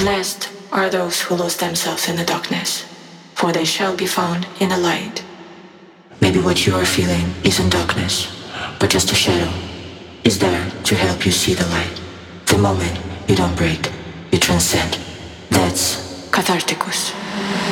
Blessed are those who lose themselves in the darkness, for they shall be found in the light. Maybe what you are feeling isn't darkness, but just a shadow is there to help you see the light. The moment you don't break, you transcend. That's Catharticus.